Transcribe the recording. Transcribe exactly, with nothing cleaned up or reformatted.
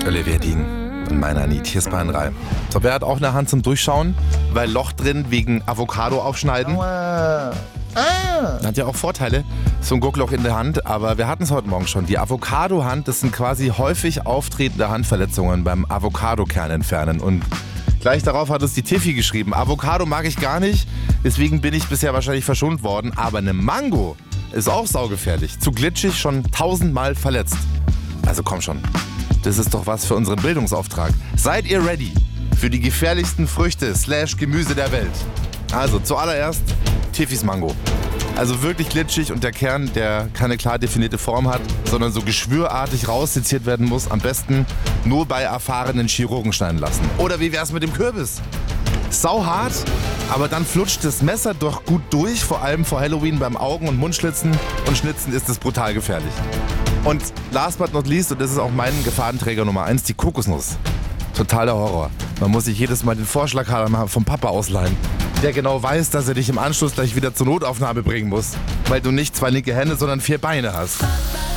Olivia Dean und meine Anit. Hier ist Bayern drei. So, wer hat auch eine Hand zum Durchschauen? Weil Loch drin wegen Avocado aufschneiden. Aua. Ah. Hat ja auch Vorteile, so ein Guckloch in der Hand, aber wir hatten es heute Morgen schon. Die Avocado-Hand, das sind quasi häufig auftretende Handverletzungen beim Avocadokern entfernen. Und gleich darauf hat uns die Tiffy geschrieben, Avocado mag ich gar nicht, deswegen bin ich bisher wahrscheinlich verschont worden. Aber eine Mango ist auch saugefährlich, zu glitschig, schon tausendmal verletzt. Also komm schon, das ist doch was für unseren Bildungsauftrag. Seid ihr ready für die gefährlichsten Früchte slash Gemüse der Welt? Also zuallererst Tiffys Mango. Also wirklich glitschig und der Kern, der keine klar definierte Form hat, sondern so geschwürartig rausseziert werden muss, am besten nur bei erfahrenen Chirurgen schneiden lassen. Oder wie wär's mit dem Kürbis? Sauhart, aber dann flutscht das Messer doch gut durch, vor allem vor Halloween beim Augen- und Mundschlitzen und Schnitzen ist es brutal gefährlich. Und last but not least, und das ist auch mein Gefahrenträger Nummer eins, die Kokosnuss. Totaler Horror. Man muss sich jedes Mal den Vorschlaghammer vom Papa ausleihen, der genau weiß, dass er dich im Anschluss gleich wieder zur Notaufnahme bringen muss, weil du nicht zwei linke Hände, sondern vier Beine hast.